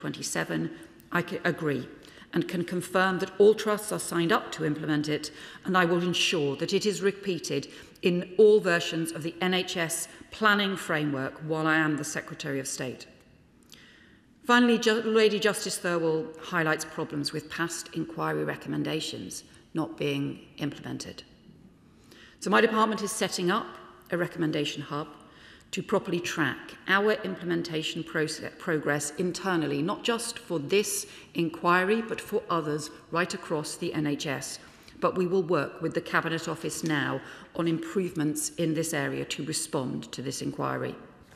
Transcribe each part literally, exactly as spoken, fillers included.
twenty-seven, I agree and can confirm that all trusts are signed up to implement it, and I will ensure that it is repeated in all versions of the N H S planning framework while I am the Secretary of State. Finally, Ju- Lady Justice Thirlwall highlights problems with past inquiry recommendations not being implemented. So my department is setting up a recommendation hub to properly track our implementation process, progress internally, not just for this inquiry, but for others right across the N H S. But we will work with the Cabinet Office now on improvements in this area to respond to this inquiry.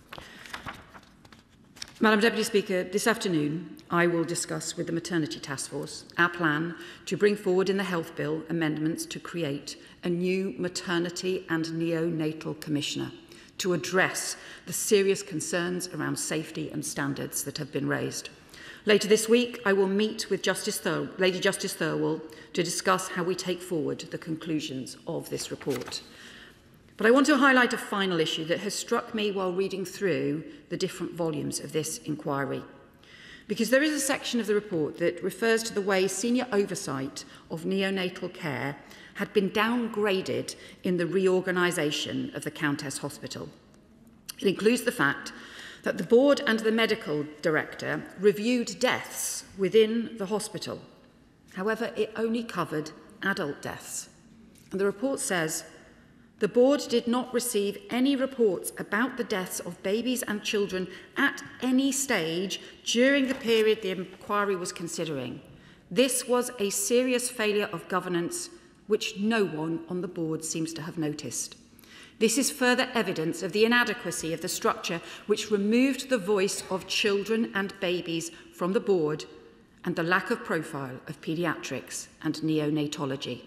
Madam Deputy Speaker, this afternoon I will discuss with the Maternity Task Force our plan to bring forward in the Health Bill amendments to create a new Maternity and Neonatal Commissioner to address the serious concerns around safety and standards that have been raised. Later this week, I will meet with Justice Thir- Lady Justice Thirlwall to discuss how we take forward the conclusions of this report. But I want to highlight a final issue that has struck me while reading through the different volumes of this inquiry. Because there is a section of the report that refers to the way senior oversight of neonatal care had been downgraded in the reorganisation of the Countess Hospital. It includes the fact that the board and the medical director reviewed deaths within the hospital. However, it only covered adult deaths. And the report says, the board did not receive any reports about the deaths of babies and children at any stage during the period the inquiry was considering. This was a serious failure of governance which no one on the board seems to have noticed. This is further evidence of the inadequacy of the structure which removed the voice of children and babies from the board and the lack of profile of paediatrics and neonatology.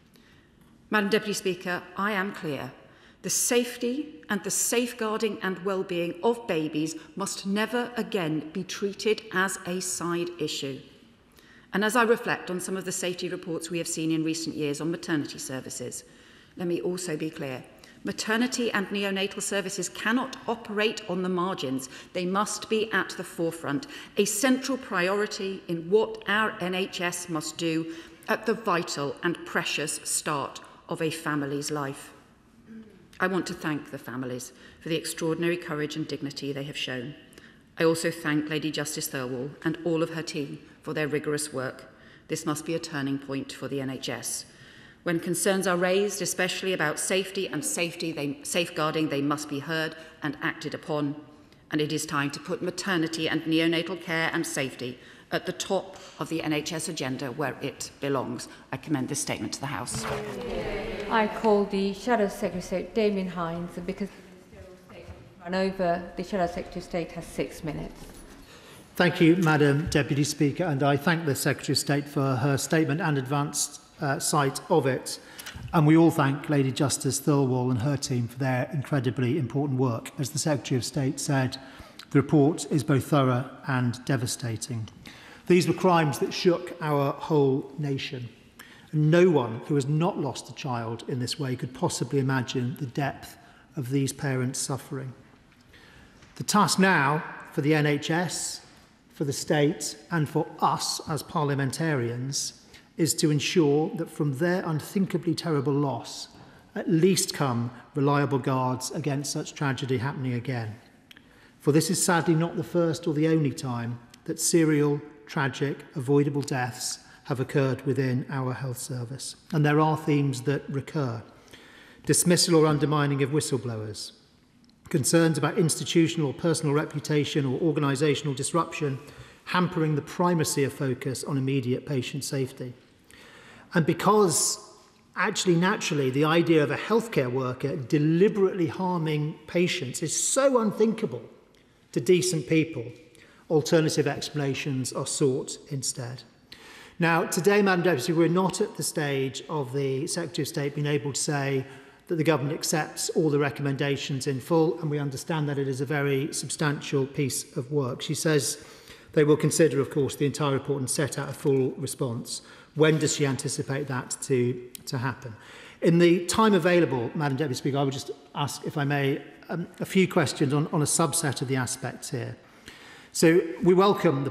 Madam Deputy Speaker, I am clear. The safety and the safeguarding and well-being of babies must never again be treated as a side issue. And as I reflect on some of the safety reports we have seen in recent years on maternity services, let me also be clear. Maternity and neonatal services cannot operate on the margins. They must be at the forefront, a central priority in what our N H S must do at the vital and precious start of a family's life. I want to thank the families for the extraordinary courage and dignity they have shown. I also thank Lady Justice Thirlwall and all of her team for their rigorous work. This must be a turning point for the N H S. When concerns are raised, especially about safety and safety, they, safeguarding, they must be heard and acted upon. And it is time to put maternity and neonatal care and safety at the top of the N H S agenda where it belongs. I commend this statement to the House. I call the Shadow Secretary of State, Damien Hines, and because the State has run over, the Shadow Secretary of State has six minutes. Thank you, Madam Deputy Speaker, and I thank the Secretary of State for her statement and advanced uh, sight of it. And we all thank Lady Justice Thirlwall and her team for their incredibly important work. As the Secretary of State said, the report is both thorough and devastating. These were crimes that shook our whole nation. And no one who has not lost a child in this way could possibly imagine the depth of these parents' suffering. The task now for the N H S, for the state and for us as parliamentarians is to ensure that from their unthinkably terrible loss at least come reliable guards against such tragedy happening again. For this is sadly not the first or the only time that serial, tragic, avoidable deaths have occurred within our health service. And there are themes that recur. Dismissal or undermining of whistleblowers, concerns about institutional or personal reputation or organisational disruption hampering the primacy of focus on immediate patient safety. And because actually naturally the idea of a healthcare worker deliberately harming patients is so unthinkable to decent people, alternative explanations are sought instead. Now, today, Madam Deputy, we're not at the stage of the Secretary of State being able to say that the government accepts all the recommendations in full, and we understand that it is a very substantial piece of work. She says they will consider, of course, the entire report and set out a full response. When does she anticipate that to, to happen? In the time available, Madam Deputy Speaker, I would just ask, if I may, um, a few questions on, on a subset of the aspects here. So we welcome the